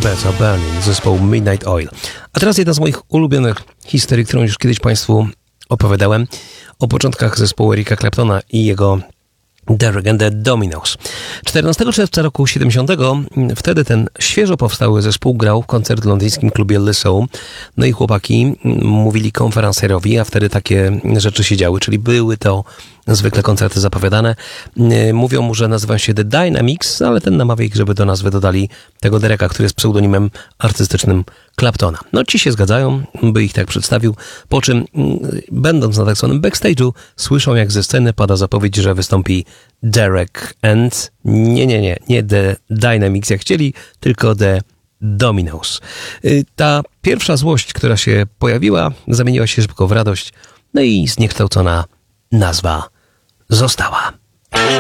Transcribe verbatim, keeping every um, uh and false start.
Birds Are Burning, zespołu Midnight Oil. A teraz jedna z moich ulubionych historii, którą już kiedyś Państwu opowiadałem o początkach zespołu Erika Claptona i jego Derek and the Dominos. czternastego czerwca roku siedemdziesiątego wtedy ten świeżo powstały zespół grał koncert w londyńskim klubie Le Soul. No i chłopaki mówili konferencjerowi, a wtedy takie rzeczy się działy, czyli były to zwykle koncerty zapowiadane. Mówią mu, że nazywa się The Dynamics, ale ten namawia ich, żeby do nazwy dodali tego Dereka, który jest pseudonimem artystycznym Claptona. No ci się zgadzają, by ich tak przedstawił, po czym będąc na tak zwanym backstage'u słyszą, jak ze sceny pada zapowiedź, że wystąpi Derek and nie, nie, nie, nie The Dynamics jak chcieli, tylko The Dominos. Ta pierwsza złość, która się pojawiła, zamieniła się szybko w radość, no i zniekształcona nazwa została.